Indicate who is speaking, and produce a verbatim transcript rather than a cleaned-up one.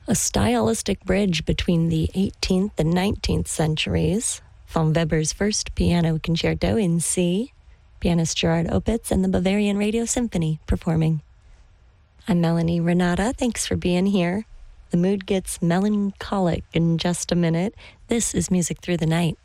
Speaker 1: A stylistic bridge between the eighteenth and nineteenth centuries. Von Weber's first piano concerto in C, pianist Gerard Opitz and the Bavarian Radio Symphony performing. I'm Melanie Renata. Thanks for being here. The mood gets melancholic in just a minute. This is Music Through the Night.